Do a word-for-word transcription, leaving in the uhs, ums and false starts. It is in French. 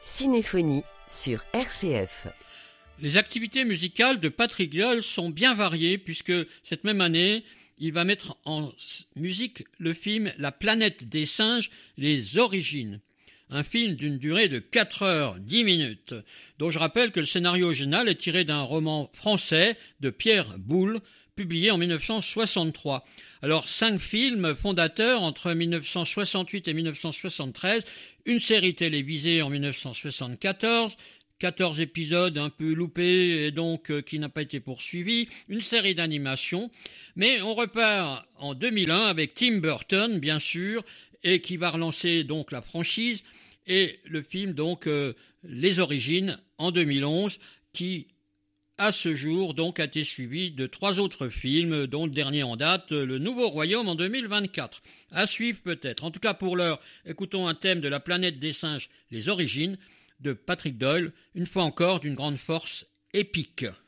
Cinéphonie sur R C F. Les activités musicales de Patrick Doyle sont bien variées puisque cette même année, il va mettre en musique le film La planète des singes, les origines. Un film d'une durée de quatre heures dix minutes, dont je rappelle que le scénario original est tiré d'un roman français de Pierre Boulle, publié en dix-neuf cent soixante-trois. Alors, cinq films fondateurs entre dix-neuf cent soixante-huit et dix-neuf cent soixante-treize, une série télévisée en dix-neuf cent soixante-quatorze, quatorze épisodes un peu loupés et donc euh, qui n'a pas été poursuivi, une série d'animation, mais on repart en deux mille un avec Tim Burton, bien sûr, et qui va relancer donc la franchise, et le film donc euh, Les Origines en deux mille onze, qui à ce jour donc a été suivi de trois autres films, dont le dernier en date, Le Nouveau Royaume en deux mille vingt-quatre. À suivre peut-être. En tout cas pour l'heure, écoutons un thème de La planète des singes, Les Origines, de Patrick Doyle, une fois encore d'une grande force épique.